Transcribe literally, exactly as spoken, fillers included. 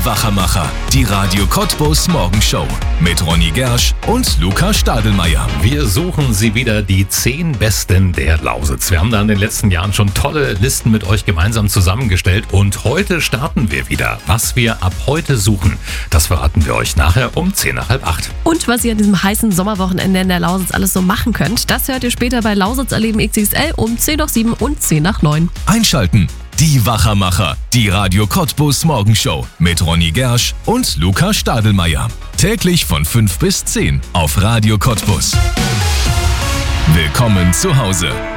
Wachermacher, die Radio Cottbus Morgenshow mit Ronny Gersch und Luca Stadelmeier. Wir suchen sie wieder, die zehn Besten der Lausitz. Wir haben da in den letzten Jahren schon tolle Listen mit euch gemeinsam zusammengestellt und heute starten wir wieder. Was wir ab heute suchen, das verraten wir euch nachher um zehn nach halb acht. Und was ihr an diesem heißen Sommerwochenende in der Lausitz alles so machen könnt, das hört ihr später bei Lausitz erleben X X L um zehn nach sieben und zehn nach neun. Einschalten. Die Wachermacher, die Radio Cottbus Morgenshow mit Ronny Gersch und Luca Stadelmeier. Täglich von fünf bis zehn auf Radio Cottbus. Willkommen zu Hause.